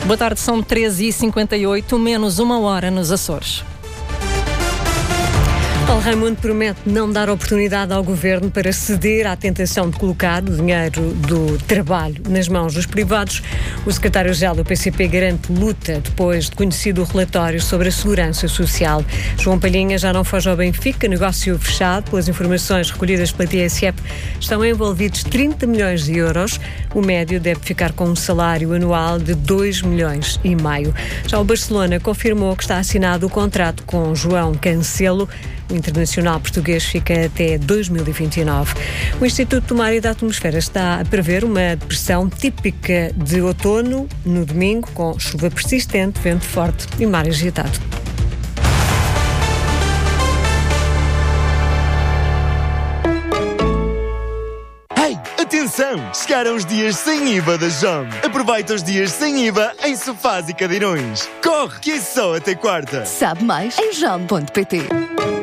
Boa tarde, são 13h58, menos uma hora nos Açores. Paulo Raimundo promete não dar oportunidade ao Governo para ceder à tentação de colocar o dinheiro do trabalho nas mãos dos privados. O secretário-geral do PCP garante luta depois de conhecido o relatório sobre a segurança social. João Palhinha já não foge ao Benfica, negócio fechado. Pelas informações recolhidas pela TSF, estão envolvidos 30 milhões de euros. O médio deve ficar com um salário anual de 2,5 milhões. Já o Barcelona confirmou que está assinado o contrato com João Cancelo. O internacional português fica até 2029. O Instituto do Mar e da Atmosfera está a prever uma depressão típica de outono no domingo, com chuva persistente, vento forte e mar agitado. Atenção! Chegaram os dias sem IVA da JOM. Aproveita os dias sem IVA em sofás e cadeirões. Corre, que é só até quarta. Sabe mais em jom.pt.